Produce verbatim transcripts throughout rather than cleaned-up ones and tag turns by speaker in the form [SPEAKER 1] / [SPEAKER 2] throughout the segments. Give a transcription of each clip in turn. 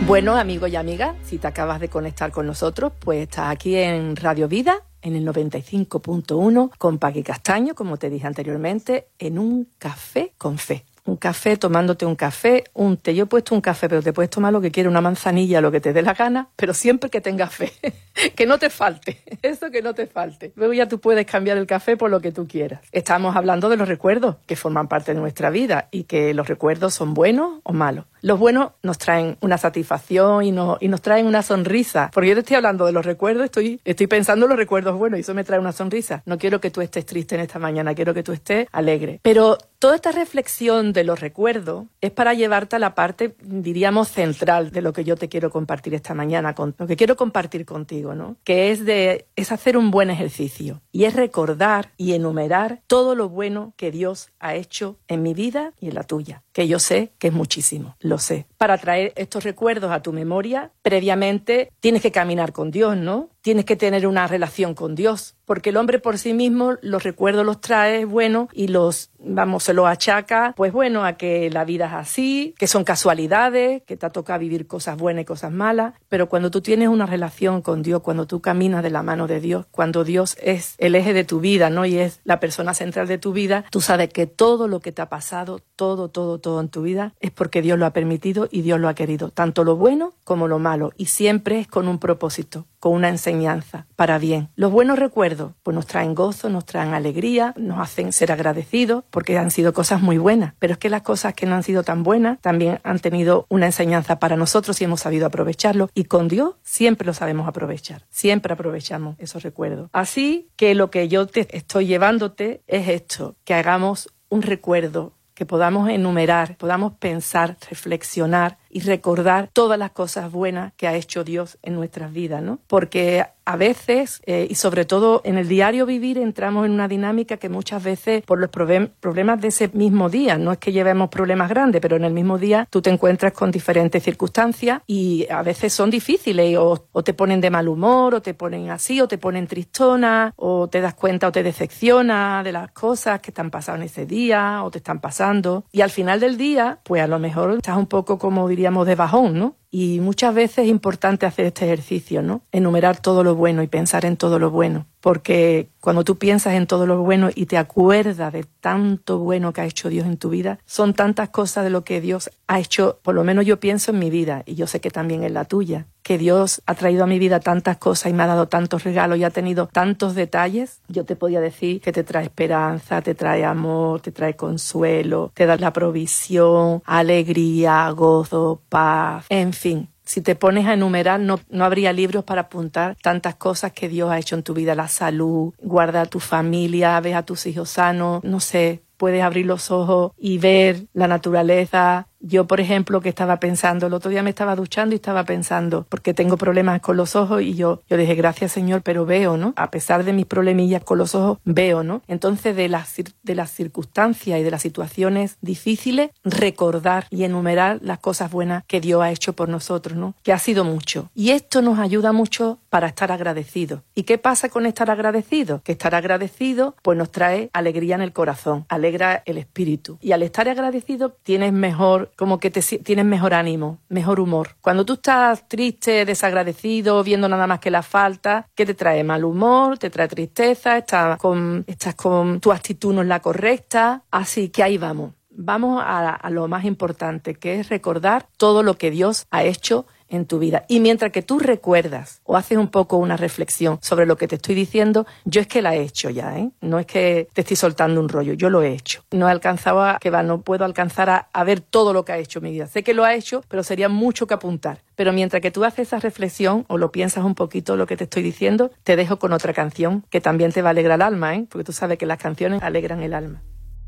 [SPEAKER 1] Bueno, amigos y amigas, si te acabas de conectar con nosotros, pues estás aquí en Radio Vida, en el noventa y cinco punto uno, con Paqui Castaño, como te dije anteriormente, en un café con fe. Un café, tomándote un café, un té. Yo he puesto un café, pero te puedes tomar lo que quieras, una manzanilla, lo que te dé la gana, pero siempre que tengas fe. Que no te falte. Eso que no te falte. Luego ya tú puedes cambiar el café por lo que tú quieras. Estamos hablando de los recuerdos que forman parte de nuestra vida y que los recuerdos son buenos o malos. Los buenos nos traen una satisfacción y nos, y nos traen una sonrisa. Porque yo te estoy hablando de los recuerdos, estoy, estoy pensando en los recuerdos buenos y eso me trae una sonrisa. No quiero que tú estés triste en esta mañana, quiero que tú estés alegre. Pero toda esta reflexión de los recuerdos es para llevarte a la parte, diríamos, central de lo que yo te quiero compartir esta mañana, con, lo que quiero compartir contigo, ¿no? Que es, de, es hacer un buen ejercicio y es recordar y enumerar todo lo bueno que Dios ha hecho en mi vida y en la tuya, que yo sé que es muchísimo. Lo sé. Para traer estos recuerdos a tu memoria, previamente tienes que caminar con Dios, ¿no? Tienes que tener una relación con Dios, porque el hombre por sí mismo los recuerdos los trae, bueno, y los, vamos, se los achaca, pues bueno, a que la vida es así, que son casualidades, que te ha tocado vivir cosas buenas y cosas malas, pero cuando tú tienes una relación con Dios, cuando tú caminas de la mano de Dios, cuando Dios es el eje de tu vida, ¿no? Y es la persona central de tu vida, tú sabes que todo lo que te ha pasado, todo, todo, todo en tu vida, es porque Dios lo ha permitido y Dios lo ha querido, tanto lo bueno como lo malo, y siempre es con un propósito, con una enseñanza para bien. Los buenos recuerdos pues nos traen gozo, nos traen alegría, nos hacen ser agradecidos porque han sido cosas muy buenas, pero es que las cosas que no han sido tan buenas también han tenido una enseñanza para nosotros y hemos sabido aprovecharlo, y con Dios siempre lo sabemos aprovechar, siempre aprovechamos esos recuerdos. Así que lo que yo te estoy llevándote es esto, que hagamos un recuerdo, que podamos enumerar, podamos pensar, reflexionar y recordar todas las cosas buenas que ha hecho Dios en nuestras vidas, ¿no? Porque a veces, eh, y sobre todo en el diario vivir, entramos en una dinámica que muchas veces, por los problem- problemas de ese mismo día, no es que llevemos problemas grandes, pero en el mismo día tú te encuentras con diferentes circunstancias y a veces son difíciles, o, o te ponen de mal humor, o te ponen así, o te ponen tristona, o te das cuenta o te decepciona de las cosas que te han pasado en ese día, o te están pasando, y al final del día, pues a lo mejor estás un poco, como diríamos, de bajón, ¿no? Y muchas veces es importante hacer este ejercicio, ¿no? Enumerar todo lo bueno y pensar en todo lo bueno. Porque cuando tú piensas en todo lo bueno y te acuerdas de tanto bueno que ha hecho Dios en tu vida, son tantas cosas de lo que Dios ha hecho, por lo menos yo pienso en mi vida, y yo sé que también en la tuya, que Dios ha traído a mi vida tantas cosas y me ha dado tantos regalos y ha tenido tantos detalles. Yo te podía decir que te trae esperanza, te trae amor, te trae consuelo, te da la provisión, alegría, gozo, paz, en fin. Si te pones a enumerar, no, no habría libros para apuntar tantas cosas que Dios ha hecho en tu vida. La salud, guarda a tu familia, ves a tus hijos sanos, no sé, puedes abrir los ojos y ver la naturaleza. Yo, por ejemplo, que estaba pensando, el otro día me estaba duchando y estaba pensando, porque tengo problemas con los ojos, y yo, yo dije, gracias Señor, pero veo, ¿no? A pesar de mis problemillas con los ojos, veo, ¿no? Entonces, de las, de las circunstancias y de las situaciones difíciles, recordar y enumerar las cosas buenas que Dios ha hecho por nosotros, ¿no? Que ha sido mucho. Y esto nos ayuda mucho para estar agradecidos. ¿Y qué pasa con estar agradecidos? Que estar agradecido, pues nos trae alegría en el corazón, alegra el espíritu. Y al estar agradecido, tienes mejor, como que te, tienes mejor ánimo, mejor humor. Cuando tú estás triste, desagradecido, viendo nada más que la falta, ¿qué te trae? Mal humor, te trae tristeza, estás con, estás con tu actitud no es la correcta. Así que ahí vamos. Vamos a, a lo más importante, que es recordar todo lo que Dios ha hecho en tu vida. Y mientras que tú recuerdas o haces un poco una reflexión sobre lo que te estoy diciendo, yo es que la he hecho ya, ¿eh? No es que te estoy soltando un rollo, yo lo he hecho. No he alcanzado a, que va, no puedo alcanzar a, a ver todo lo que ha hecho en mi vida. Sé que lo ha hecho, pero sería mucho que apuntar. Pero mientras que tú haces esa reflexión o lo piensas un poquito lo que te estoy diciendo, te dejo con otra canción que también te va a alegrar el alma, ¿eh? Porque tú sabes que las canciones alegran el alma.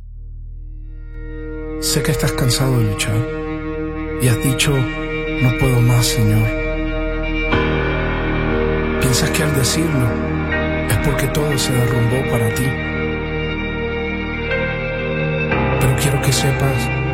[SPEAKER 2] Sé que estás cansado de luchar y has dicho, no puedo más, Señor. Piensas que al decirlo es porque todo se derrumbó para ti. Pero quiero que sepas